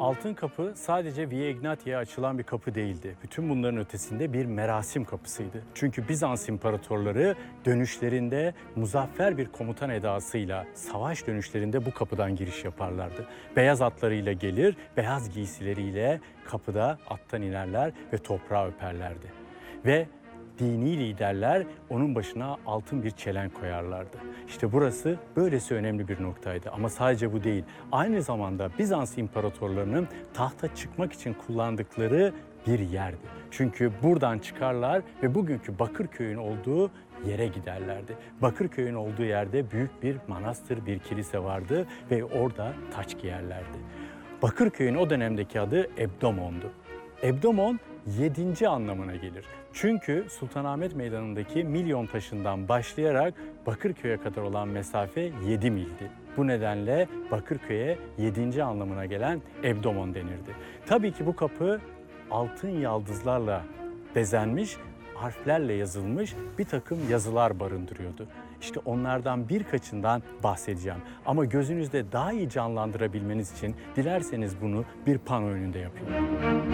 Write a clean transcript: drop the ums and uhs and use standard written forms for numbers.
Altın Kapı sadece Via Ignatia'ya açılan bir kapı değildi. Bütün bunların ötesinde bir merasim kapısıydı. Çünkü Bizans imparatorları dönüşlerinde muzaffer bir komutan edasıyla, savaş dönüşlerinde bu kapıdan giriş yaparlardı. Beyaz atlarıyla gelir, beyaz giysileriyle kapıda attan inerler ve toprağı öperlerdi. Ve dini liderler onun başına altın bir çelen koyarlardı. İşte burası böylesi önemli bir noktaydı. Ama sadece bu değil. Aynı zamanda Bizans imparatorlarının tahta çıkmak için kullandıkları bir yerdi. Çünkü buradan çıkarlar ve bugünkü Bakırköy'ün olduğu yere giderlerdi. Bakırköy'ün olduğu yerde büyük bir manastır, bir kilise vardı ve orada taç giyerlerdi. Bakırköy'ün o dönemdeki adı Ebdomon'du. Ebdomon 7. anlamına gelir. Çünkü Sultanahmet Meydanı'ndaki Milyon Taşı'ndan başlayarak Bakırköy'e kadar olan mesafe 7 mildi. Bu nedenle Bakırköy'e 7. anlamına gelen Ebdomon denirdi. Tabii ki bu kapı altın yaldızlarla bezenmiş, harflerle yazılmış bir takım yazılar barındırıyordu. İşte onlardan birkaçından bahsedeceğim. Ama gözünüzde daha iyi canlandırabilmeniz için dilerseniz bunu bir pano önünde yapayım.